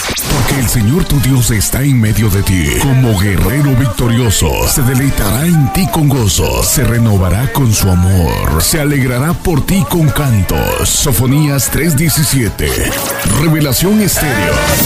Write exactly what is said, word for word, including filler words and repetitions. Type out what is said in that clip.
Porque el Señor tu Dios está en medio de ti. Como guerrero victorioso, se deleitará en ti con gozo, se renovará con su amor, se alegrará por ti con cantos. Sofonías tres diecisiete. Revelación Estéreo.